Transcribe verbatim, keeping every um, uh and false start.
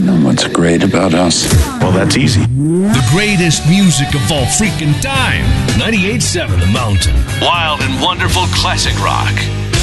know what's great about us? Well, that's easy. The greatest music of all freaking time. ninety-eight point seven The Mountain. Wild and wonderful classic rock.